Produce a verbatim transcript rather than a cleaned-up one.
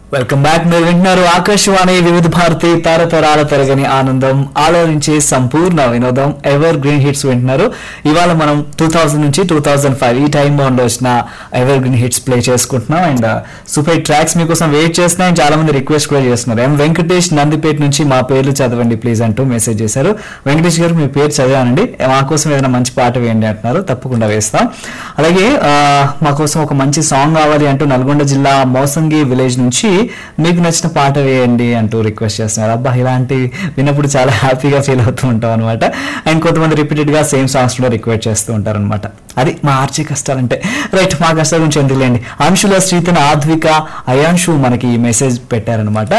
Welcome back. మీరు వింటున్నారు ఆకాశవాణి వివిధ భారతి తరతరాల తరగని ఆనందం ఆలోచించే సంపూర్ణ వినోదం ఎవర్ గ్రీన్ హిట్స్ వింటున్నారు. ఇవాళ మనం టూ థౌజండ్ నుంచి టూ థౌజండ్ ఫైవ్ ఈ టైం బౌండ్ లో వచ్చిన ఎవర్ గ్రీన్ హిట్స్ ప్లే చేసుకుంటున్నాం. అండ్ సూపర్ ట్రాక్స్ మీకోసం వెయిట్ చేస్తున్నాయి. చాలా మంది రిక్వెస్ట్ కూడా చేస్తున్నారు. ఎం వెంకటేష్ నందిపేట నుంచి మా పేర్లు చదవండి ప్లీజ్ అంటూ మెసేజ్ చేశారు. వెంకటేష్ గారు మీ పేరు చదివానండి, మా కోసం ఏదైనా మంచి పాట వేయండి అంటున్నారు. తప్పకుండా వేస్తాం. అలాగే మా కోసం ఒక మంచి సాంగ్ కావాలి అంటూ నల్గొండ జిల్లా మోసంగి విలేజ్ నుంచి మీకు నచ్చిన పాట వేయండి అంటూ రిక్వెస్ట్ చేస్తున్నారు. అబ్బా, ఇలాంటి విన్నప్పుడు చాలా హ్యాపీగా ఫీల్ అవుతూ ఉంటాం అనమాట. అండ్ కొంతమంది రిపీటెడ్ గా సేమ్ సాంగ్స్ కూడా రిక్వెస్ట్ చేస్తూ ఉంటారు అనమాట. అది మా ఆర్చే కష్టాలంటే. రైట్, మా కష్టాల గురించి ఎందుకులేండి. అంశుల శ్రీతన్ ఆద్విక అయాంశు మనకి మెసేజ్ పెట్టారనమాట.